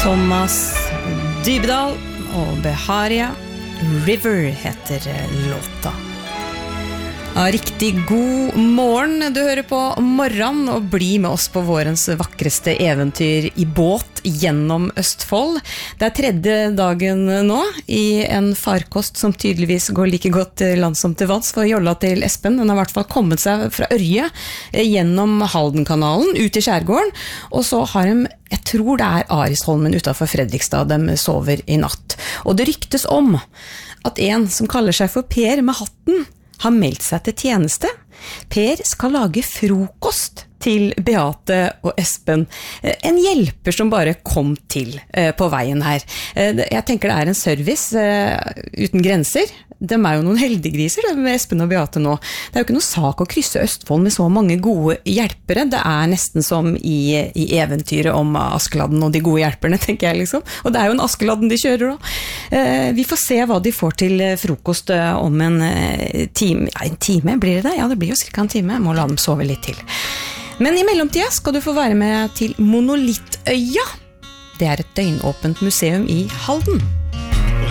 Thomas Dybdahl og Beharia River heter låta. Ja, riktig god morgen. Du hører på Morgen og bli med oss på vårens vakreste eventyr i båt gjennom Østfold. Det tredje dagen nå i en farkost som tydeligvis går like godt til land som til vanns for jolla til Espen. Den har i hvert fall kommet seg fra Ørje gjennom Haldenkanalen ut i skjærgården, og så har de, jeg tror det Arisholmen utenfor Fredrikstad, de sover i natt. Og det ryktes om at en som kaller seg for Per med hatten har meldt seg til tjeneste. Per skal lage frokost til Beate og Espen. En hjelper som bare kom til på veien her. Jeg tenker det en service uten grenser. De jo noen heldiggriser med Espen og Beate nå. Det jo ikke noe sak å krysse Østfold med så mange gode hjelpere. Det nesten som i eventyret om Askeladden og de gode hjelperne, tenker jeg liksom. Og det jo en Askeladden de kjører da. Vi får se hva de får til frokost om en time. Ja, en time blir det? Ja, det blir jo cirka en time. Jeg må la dem sove litt til. Men i mellomtida skal du få være med til Monolittøya. Det et døgnåpent museum i Halden.